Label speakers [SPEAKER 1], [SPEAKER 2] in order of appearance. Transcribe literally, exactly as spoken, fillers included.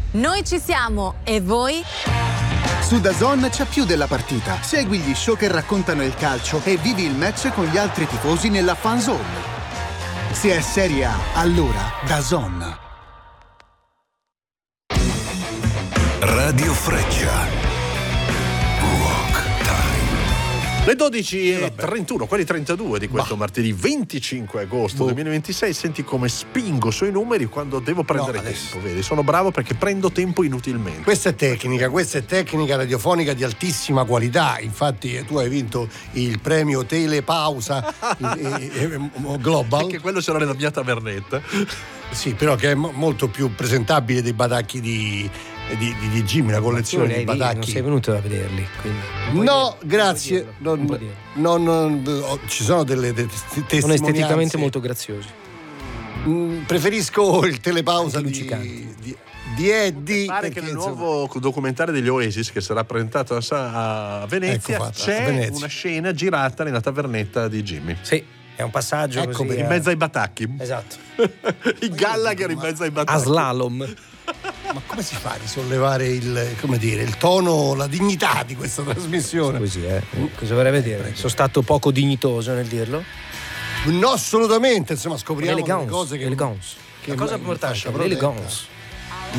[SPEAKER 1] Noi ci siamo, e voi?
[SPEAKER 2] Su DAZN c'è più della partita. Segui gli show che raccontano il calcio e vivi il match con gli altri tifosi nella fan zone. Se è Serie A, allora DAZN.
[SPEAKER 3] Radio Freccia.
[SPEAKER 4] Le dodici e trentuno, quasi trentadue di questo bah. martedì venticinque agosto boh. duemilaventisei. Senti come spingo sui numeri quando devo prendere no, tempo, vedi? Sono bravo perché prendo tempo inutilmente.
[SPEAKER 5] Questa è tecnica, questa è tecnica radiofonica di altissima qualità. Infatti tu hai vinto il premio Telepausa Global.
[SPEAKER 4] Anche quello ce l'ho nella mia tavernetta.
[SPEAKER 5] Sì, però che è mo- molto più presentabile dei badacchi di Di, di, di Jimmy, la collezione di badacchi.
[SPEAKER 6] Non sei venuto a vederli, quindi
[SPEAKER 5] no, grazie. Non, non, non, non, ci sono delle de, testimonianze.
[SPEAKER 6] Sono esteticamente molto graziosi.
[SPEAKER 5] Mm, preferisco il Telepausa di, di, di Eddie.
[SPEAKER 4] Pare che nel nuovo documentario degli Oasis che sarà presentato a Venezia ecco fatta, c'è Venezia. una scena girata nella tavernetta di Jimmy.
[SPEAKER 6] Sì. È un passaggio
[SPEAKER 4] ecco,
[SPEAKER 6] così
[SPEAKER 4] in mezzo ai batacchi.
[SPEAKER 6] Esatto.
[SPEAKER 4] Il Gallagher in mezzo ai batacchi.
[SPEAKER 6] A slalom.
[SPEAKER 5] Ma come si fa a risollevare il, come dire, il tono, la dignità di questa trasmissione?
[SPEAKER 6] Così è. Eh. Cosa vorrei dire? Sono stato poco dignitoso nel dirlo?
[SPEAKER 5] No, assolutamente. Insomma, scopriamo
[SPEAKER 6] Elegance,
[SPEAKER 5] cose che.
[SPEAKER 6] Elegance.
[SPEAKER 5] Che
[SPEAKER 6] cosa portasce? L'elegance.